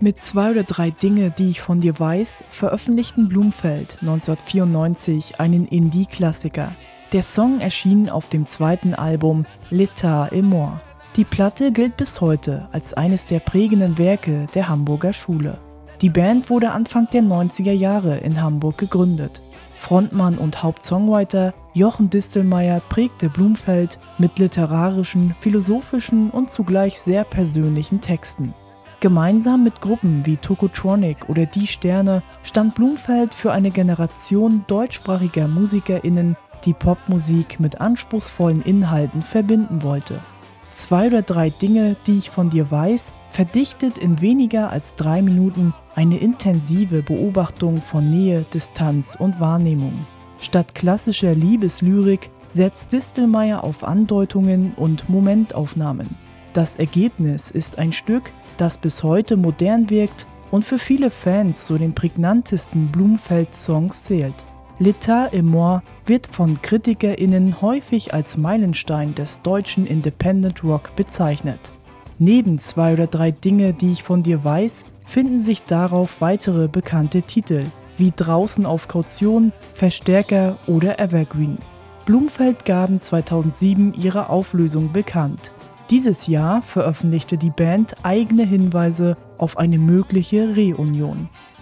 Mit 2 oder 3 Dinge, die ich von dir weiß, veröffentlichten Blumfeld 1994 einen Indie-Klassiker. Der Song erschien auf dem zweiten Album L'État est mort. Die Platte gilt bis heute als eines der prägenden Werke der Hamburger Schule. Die Band wurde Anfang der 90er Jahre in Hamburg gegründet. Frontmann und Hauptsongwriter Jochen Distelmeyer prägte Blumfeld mit literarischen, philosophischen und zugleich sehr persönlichen Texten. Gemeinsam mit Gruppen wie Tokotronic oder Die Sterne stand Blumfeld für eine Generation deutschsprachiger MusikerInnen, die Popmusik mit anspruchsvollen Inhalten verbinden wollte. 2 oder 3 Dinge, die ich von dir weiß, verdichtet in weniger als 3 Minuten eine intensive Beobachtung von Nähe, Distanz und Wahrnehmung. Statt klassischer Liebeslyrik setzt Distelmeyer auf Andeutungen und Momentaufnahmen. Das Ergebnis ist ein Stück, das bis heute modern wirkt und für viele Fans zu den prägnantesten Blumfeld-Songs zählt. L'État est mort wird von KritikerInnen häufig als Meilenstein des deutschen Independent Rock bezeichnet. Neben 2 oder 3 Dinge, die ich von dir weiß, finden sich darauf weitere bekannte Titel, wie Draußen auf Kaution, Verstärker oder Evergreen. Blumfeld gaben 2007 ihre Auflösung bekannt. Dieses Jahr veröffentlichte die Band eigene Hinweise auf eine mögliche Reunion.